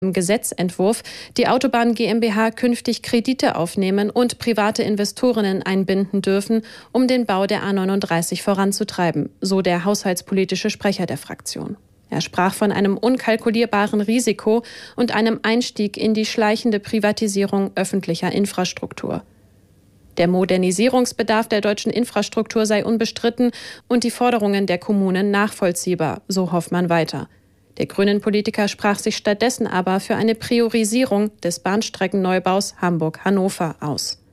Im Gesetzentwurf die Autobahn GmbH künftig Kredite aufnehmen und private Investorinnen einbinden dürfen, um den Bau der A39 voranzutreiben, so der haushaltspolitische Sprecher der Fraktion. Er sprach von einem unkalkulierbaren Risiko und einem Einstieg in die schleichende Privatisierung öffentlicher Infrastruktur. Der Modernisierungsbedarf der deutschen Infrastruktur sei unbestritten und die Forderungen der Kommunen nachvollziehbar, so Hoffmann weiter. Der Grünen-Politiker sprach sich stattdessen aber für eine Priorisierung des Bahnstreckenneubaus Hamburg-Hannover aus.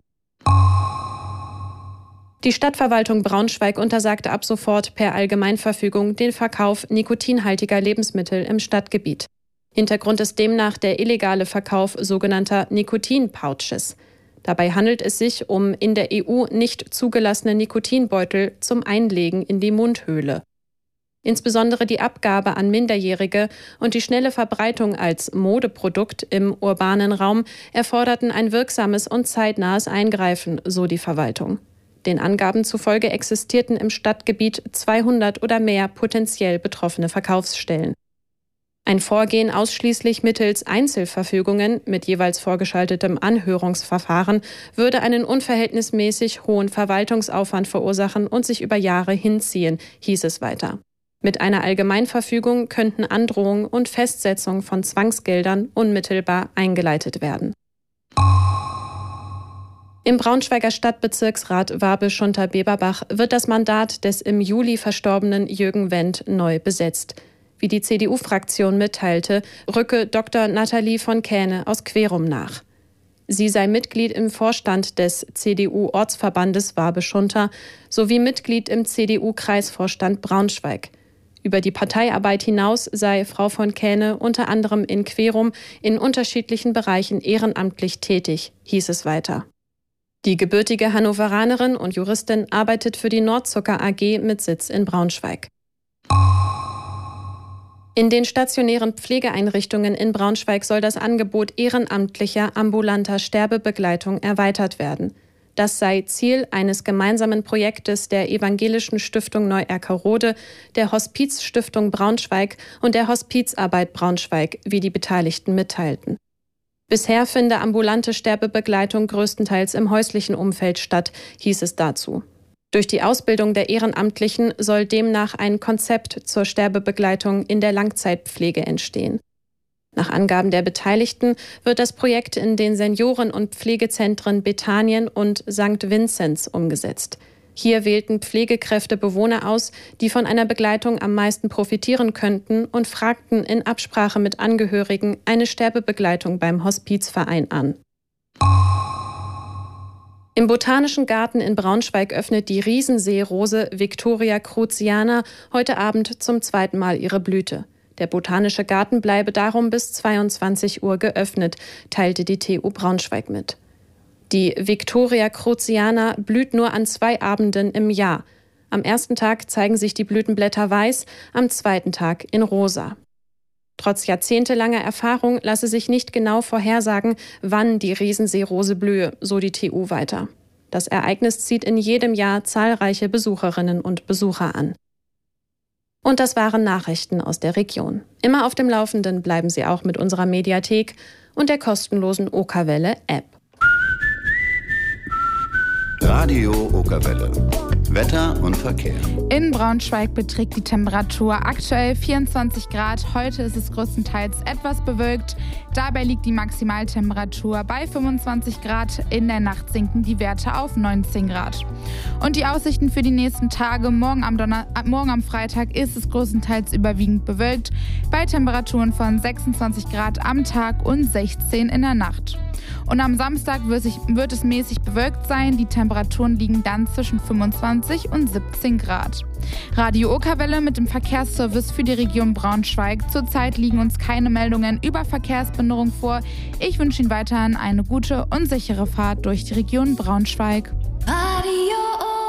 Die Stadtverwaltung Braunschweig untersagte ab sofort per Allgemeinverfügung den Verkauf nikotinhaltiger Lebensmittel im Stadtgebiet. Hintergrund ist demnach der illegale Verkauf sogenannter Nikotin-Pouches. Dabei handelt es sich um in der EU nicht zugelassene Nikotinbeutel zum Einlegen in die Mundhöhle. Insbesondere die Abgabe an Minderjährige und die schnelle Verbreitung als Modeprodukt im urbanen Raum erforderten ein wirksames und zeitnahes Eingreifen, so die Verwaltung. Den Angaben zufolge existierten im Stadtgebiet 200 oder mehr potenziell betroffene Verkaufsstellen. Ein Vorgehen ausschließlich mittels Einzelverfügungen mit jeweils vorgeschaltetem Anhörungsverfahren würde einen unverhältnismäßig hohen Verwaltungsaufwand verursachen und sich über Jahre hinziehen, hieß es weiter. Mit einer Allgemeinverfügung könnten Androhung und Festsetzung von Zwangsgeldern unmittelbar eingeleitet werden. Im Braunschweiger Stadtbezirksrat Wabe-Schunter-Beberbach wird das Mandat des im Juli verstorbenen Jürgen Wendt neu besetzt. Wie die CDU-Fraktion mitteilte, rücke Dr. Nathalie von Kähne aus Querum nach. Sie sei Mitglied im Vorstand des CDU-Ortsverbandes Wabe-Schunter sowie Mitglied im CDU-Kreisvorstand Braunschweig. Über die Parteiarbeit hinaus sei Frau von Kähne unter anderem in Querum in unterschiedlichen Bereichen ehrenamtlich tätig, hieß es weiter. Die gebürtige Hannoveranerin und Juristin arbeitet für die Nordzucker AG mit Sitz in Braunschweig. In den stationären Pflegeeinrichtungen in Braunschweig soll das Angebot ehrenamtlicher ambulanter Sterbebegleitung erweitert werden. Das sei Ziel eines gemeinsamen Projektes der Evangelischen Stiftung Neu-Erkerode, der Hospizstiftung Braunschweig und der Hospizarbeit Braunschweig, wie die Beteiligten mitteilten. Bisher finde ambulante Sterbebegleitung größtenteils im häuslichen Umfeld statt, hieß es dazu. Durch die Ausbildung der Ehrenamtlichen soll demnach ein Konzept zur Sterbebegleitung in der Langzeitpflege entstehen. Nach Angaben der Beteiligten wird das Projekt in den Senioren- und Pflegezentren Bethanien und St. Vinzenz umgesetzt. Hier wählten Pflegekräfte Bewohner aus, die von einer Begleitung am meisten profitieren könnten und fragten in Absprache mit Angehörigen eine Sterbebegleitung beim Hospizverein an. Im Botanischen Garten in Braunschweig öffnet die Riesenseerose Victoria cruziana heute Abend zum zweiten Mal ihre Blüte. Der Botanische Garten bleibe darum bis 22 Uhr geöffnet, teilte die TU Braunschweig mit. Die Victoria cruziana blüht nur an 2 Abenden im Jahr. Am ersten Tag zeigen sich die Blütenblätter weiß, am zweiten Tag in rosa. Trotz jahrzehntelanger Erfahrung lasse sich nicht genau vorhersagen, wann die Riesenseerose blühe, so die TU weiter. Das Ereignis zieht in jedem Jahr zahlreiche Besucherinnen und Besucher an. Und das waren Nachrichten aus der Region. Immer auf dem Laufenden bleiben Sie auch mit unserer Mediathek und der kostenlosen Okerwelle-App. Radio Okerwelle. Wetter und Verkehr. In Braunschweig beträgt die Temperatur aktuell 24 Grad. Heute ist es größtenteils etwas bewölkt. Dabei liegt die Maximaltemperatur bei 25 Grad. In der Nacht sinken die Werte auf 19 Grad. Und die Aussichten für die nächsten Tage: morgen am Freitag ist es größtenteils überwiegend bewölkt, bei Temperaturen von 26 Grad am Tag und 16 in der Nacht. Und am Samstag wird es mäßig bewölkt sein. Die Temperaturen liegen dann zwischen 25 und 17 Grad. Radio Okerwelle mit dem Verkehrsservice für die Region Braunschweig. Zurzeit liegen uns keine Meldungen über Verkehrsbehinderung vor. Ich wünsche Ihnen weiterhin eine gute und sichere Fahrt durch die Region Braunschweig. Radio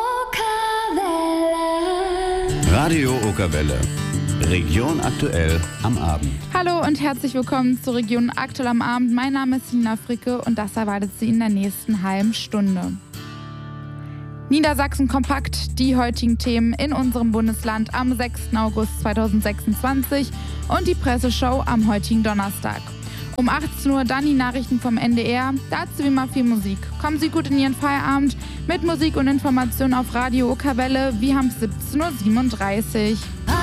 Okerwelle. Radio Okerwelle. Region aktuell am Abend. Hallo und herzlich willkommen zur Region aktuell am Abend. Mein Name ist Nina Fricke und das erwartet Sie in der nächsten halben Stunde. Niedersachsen kompakt, die heutigen Themen in unserem Bundesland am 6. August 2026 und die Presseshow am heutigen Donnerstag. Um 18 Uhr dann die Nachrichten vom NDR, dazu wie immer viel Musik. Kommen Sie gut in Ihren Feierabend mit Musik und Informationen auf Radio Okerwelle. Wir haben 17:37 Uhr.